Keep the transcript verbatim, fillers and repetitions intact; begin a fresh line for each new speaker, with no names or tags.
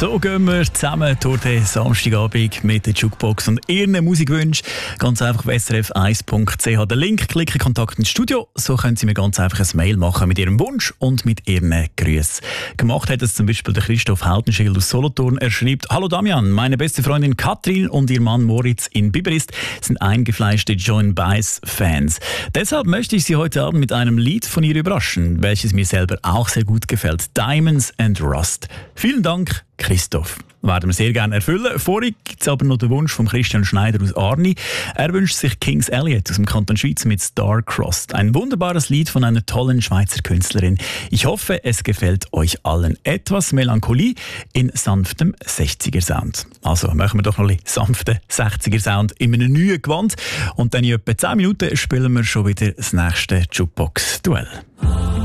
So gehen wir zusammen durch den Samstagabend mit der Jukebox und Ihren Musikwünschen. Ganz einfach auf s r f eins punkt c h den Link klicken, Kontakt ins Studio. So können Sie mir ganz einfach ein Mail machen mit Ihrem Wunsch und mit Ihren Grüßen. Gemacht hat es zum Beispiel der Christoph Hautenschild aus Solothurn. Er schreibt: Hallo Damian, meine beste Freundin Katrin und ihr Mann Moritz in Biberist sind eingefleischte Joan Baez-Fans. Deshalb möchte ich Sie heute Abend mit einem Lied von ihr überraschen, welches mir selber auch sehr gut gefällt. Diamonds and Rust. Vielen Dank, Christoph. Werden wir sehr gerne erfüllen. Vorher gibt es aber noch den Wunsch von Christian Schneider aus Arni. Er wünscht sich Kings Elliot aus dem Kanton Schweiz mit Star-Crossed. Ein wunderbares Lied von einer tollen Schweizer Künstlerin. Ich hoffe, es gefällt euch allen. Etwas Melancholie in sanftem sechziger-Sound. Also machen wir doch noch ein bisschen sanften sechziger-Sound in einem neuen Gewand. Und dann in etwa zehn Minuten spielen wir schon wieder das nächste Jukebox-Duell.